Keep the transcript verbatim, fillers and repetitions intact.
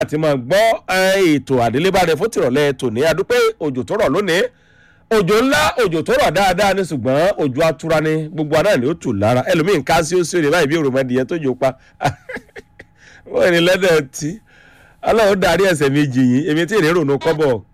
àti máa gbọ́ ètò àdélébáre fún tìrọ̀lẹ́ tòní adúpẹ́ òjò tó rọ̀ lónìí òjò ńlá òjò tó rọ̀ dáadáa ní ṣùgbọ́n òjò atura ni gbogbo àná ni ó tù lára ẹlòmíì ń ká sí ó sèrè báyìí bí òròmọdìyẹ tó jò pa wọ́n ní lẹ́dẹ̀ tí aláwọ̀ darí ẹsẹ̀ méjì yìí èmi tí ì ní rònú kọ́bọ̀